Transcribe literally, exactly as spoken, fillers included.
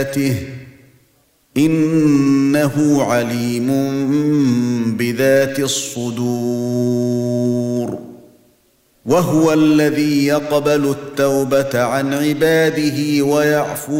إنه عليم بذات الصدور وهو الذي يقبل التوبة عن عباده ويعفو